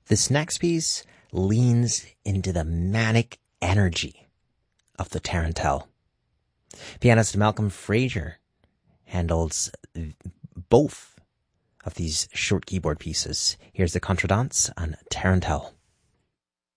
This next piece leans into the manic energy of the tarantelle. Pianist Malcolm Fraser handles both of these short keyboard pieces. Here's the Contredanse on tarantelle.